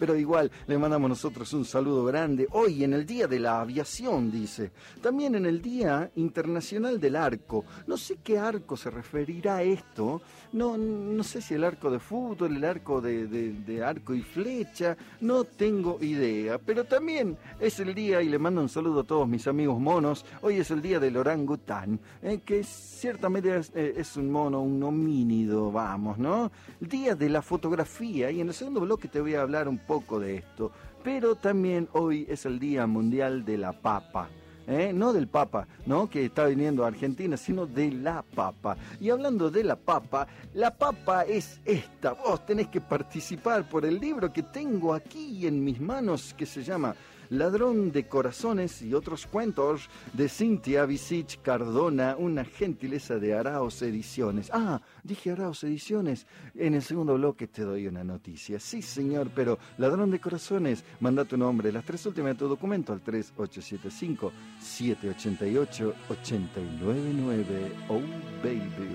pero igual le mandamos nosotros un saludo grande. Hoy en el Día de la Aviación, dice. También en el Día Internacional del Arco. No sé qué arco se referirá a esto. No sé si el arco de fútbol, el arco de arco y flecha. No tengo idea. Pero también es el día, y le mando un saludo a todos mis amigos monos. Hoy es el día del orangután, que ciertamente es un mono, un homínido, vamos, ¿no? El día de la fotografía, y en el segundo bloque te voy a hablar un poco de esto. Pero también hoy es el Día Mundial de la Papa. No del Papa, ¿no? Que está viniendo a Argentina, sino de la papa. Y hablando de la papa es esta. Vos tenés que participar por el libro que tengo aquí en mis manos, que se llama Ladrón de Corazones y otros cuentos, de Cintia Visich Cardona, una gentileza de Araos Ediciones. Ah, dije Araos Ediciones. En el segundo bloque te doy una noticia. Sí, señor, pero Ladrón de Corazones, manda tu nombre, las 3 últimas de tu documento al 3875-788-899. Oh, baby.